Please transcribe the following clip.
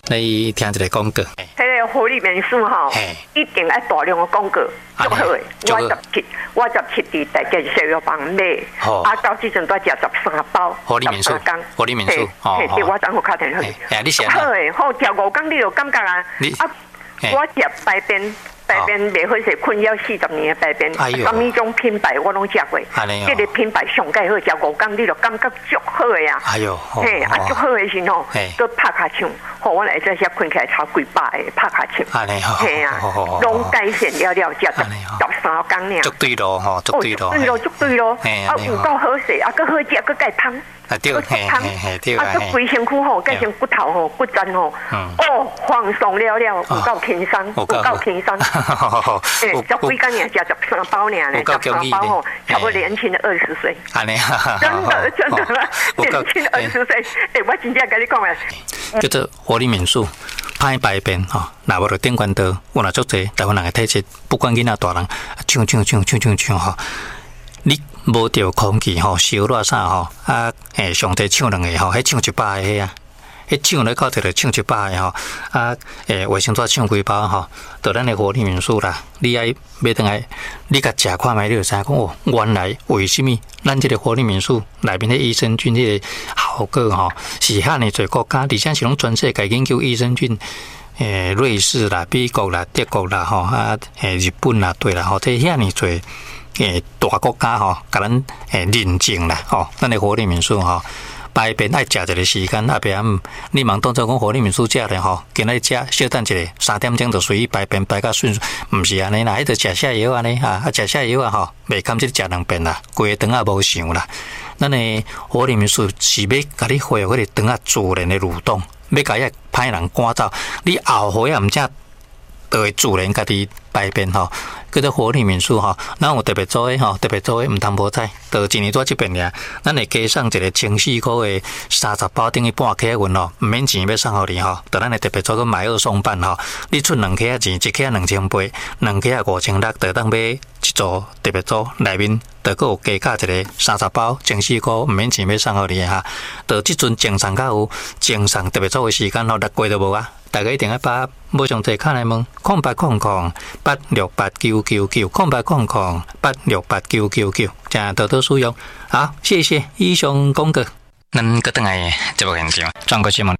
来听一个广告。 迄个活力元素吼，一定要大量的广告，足好诶。我17日大家小药房买，到即阵都食13包。 活力元素，活力元素， 对，我等我敲电话。 你写好诶，好调5工，你就感觉啊，我食排便袂好势，困扰40年的排便，什么种品牌我拢食过，这个品牌上介好，食5工你就感觉足好诶啊！ 哎呦， 嘿，足好诶时吼，搁拍卡唱，好，我来这些困起来超几百个拍卡唱，嘿啊，拢改善了，食13工尔， 足对咯，吼，足对咯， 足对咯，有够好势，搁好食，搁介香。 对，对， 规身躯吼，改成骨头吼、骨质吼，放松了，有够轻松，有够轻松。足几工尔，食13包尔咧，13包吼，差不多年轻的20岁。 安尼真的啦，年轻的20岁。我真正跟你讲诶， 叫做活力元素，歹排便吼，若无就顶关刀，有若足济台湾人的体质，不管囡仔大人，唱吼。你无着空气吼，烧热啥吼，上帝唱两个吼，迄唱100个迄啊，迄唱咧到这就唱100个吼，卫生纸唱几包吼，就咱的活力元素啦。你爱买倒来，你甲食看卖，你就知影讲哦，原来为什么咱这个活力元素内面的益生菌这个效果吼，是遐尼侪国家，而且是拢全世界研究益生菌。瑞士啦、美国啦、德国啦吼，日本啦，对啦吼，这遐尼侪。大国家吼，甲咱认证啦吼，咱的活力元素吼，排便爱食一个时间，别你忙当作讲活力元素食咧吼，今日食小等一个3点钟就随意排便排甲顺，毋是安尼啦，迄着食下药安尼食下药啊吼，袂甘即食2遍啦，规个肠啊无想啦。咱的活力元素是要甲你恢复迄个肠啊自然的蠕动，要甲遐歹人赶走，你后悔啊毋食。就会自然家己排便吼，叫做活力元素吼。咱有特别做诶吼，特别做诶，毋通无知。就一年做一遍尔，咱会加送一个14块诶30包，等于半克运吼，毋免钱要送互你吼。就咱会特别做个买2送半吼，你出2克钱，1克2800，2克5600，就当买一组特别组内面，就佫有加价一个30包14块，毋免钱要送互你哈。就即阵精送较有精送特别组诶时间吼，6月都无啊。大家一定要把无上侪卡来问，0800-8689990，0800-8689999，这样多多使用。好，谢谢以上广告。咱搁等来节目现场，转过去问。